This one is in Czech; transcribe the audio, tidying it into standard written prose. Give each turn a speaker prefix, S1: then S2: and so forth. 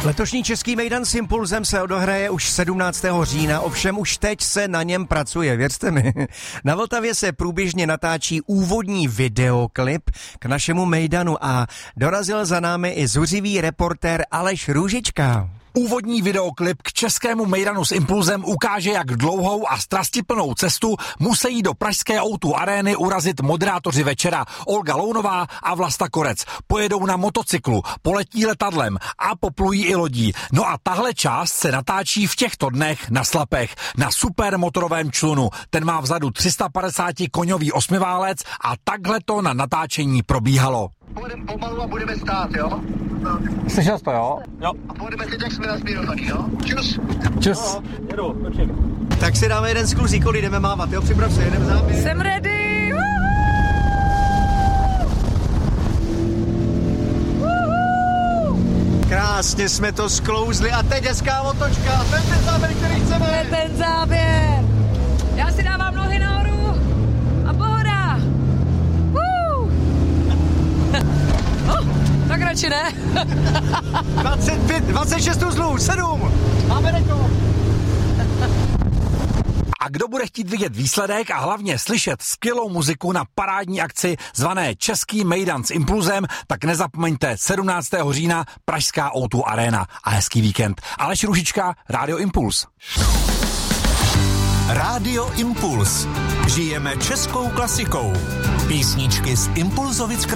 S1: Letošní český mejdan s Impulzem se odehraje už 17. října, ovšem už teď se na něm pracuje, věřte mi. Na Vltavě se průběžně natáčí úvodní videoklip k našemu mejdanu a dorazil za námi i zuřivý reportér Aleš Růžička.
S2: Úvodní videoklip k českému mejdanu s Impulzem ukáže, jak dlouhou a strastiplnou cestu musí do pražské O2 arény urazit moderátoři večera Olga Lounová a Vlasta Korec. Pojedou na motocyklu, poletí letadlem a poplují i lodí. No a tahle část se natáčí v těchto dnech na Slapech, na supermotorovém člunu. Ten má vzadu 350 koňový osmiválec a takhle to na natáčení probíhalo.
S3: Pojedeme pomalu a budeme stát, jo?
S2: Slyšel jsi to, jo?
S3: Jo. A pojedeme teď, jak jsme na sbíru taky, jo? Čus.
S2: Čus.
S3: Jedu, točím.
S1: Tak si dáme jeden skluzík, jdeme mávat, jo? Připrav se, jedeme záběr.
S4: Jsem ready!
S1: Krásně jsme to sklouzli a teď hezká otočka. To je ten záběr, který chceme.
S4: To je ten záběr. Já si dávám nohy nahoru a pohoda. Tak radši ne.
S1: 26 uzlů, 7. Máme rekord.
S2: A kdo bude chtít vidět výsledek a hlavně slyšet skvělou muziku na parádní akci zvané Český mejdan s Impulzem, tak nezapomeňte 17. října pražská O2 Arena a hezký víkend. Aleš Růžička, Rádio Impuls.
S5: Rádio Impuls. Žijeme českou klasikou. Písničky z Impulzovic